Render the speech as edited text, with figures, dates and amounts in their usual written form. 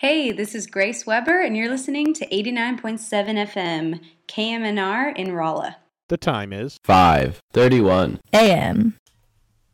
Hey, this is Grace Weber, and you're listening to 89.7 FM, KMNR in Rolla. The time is 5:31 a.m.